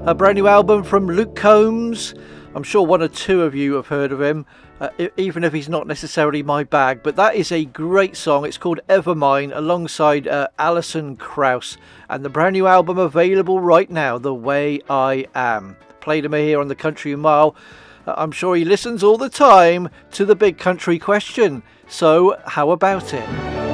A brand new album from Luke Combs. I'm sure one or two of you have heard of him, even if he's not necessarily my bag. But that is a great song. It's called Evermine, alongside Alison Krauss. And the brand new album available right now, The Way I Am. Played him here on the Country Mile. I'm sure he listens all the time to the Big Country Question. So how about it?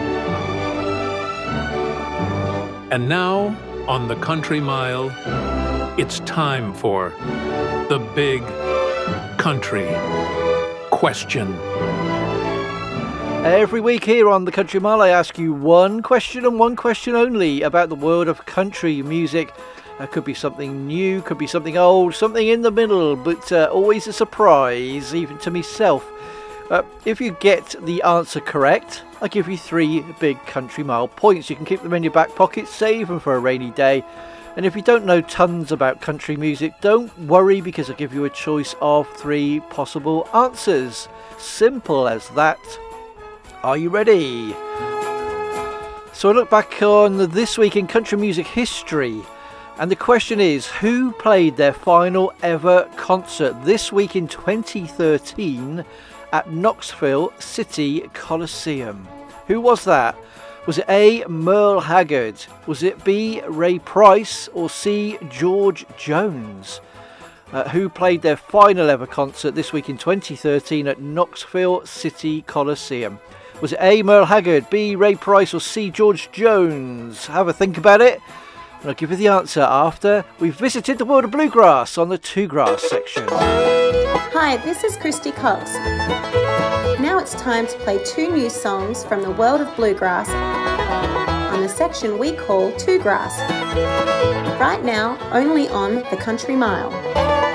And now, on the Country Mile, it's time for the Big Country Question. Every week here on the Country Mile, I ask you one question and one question only about the world of country music. Could be something new, could be something old, something in the middle, but always a surprise, even to myself. If you get the answer correct, I give you 3 Big Country Mile points. You can keep them in your back pocket, save them for a rainy day. And if you don't know tons about country music, don't worry, because I'll give you a choice of 3 possible answers. Simple as that. Are you ready? So I look back on this week in country music history, and the question is, who played their final ever concert this week in 2013 at Knoxville City Coliseum? Who was that? Was it A, Merle Haggard? Was it B, Ray Price? Or C, George Jones? Who played their final ever concert this week in 2013 at Knoxville City Coliseum? Was it A, Merle Haggard, B, Ray Price, or C, George Jones? Have a think about it, and I'll give you the answer after we've visited the world of bluegrass on the Two Grass section. Hi, this is Christy Cox. Now it's time to play 2 new songs from the world of bluegrass on the section we call Two Grass. Right now, only on the Country Mile.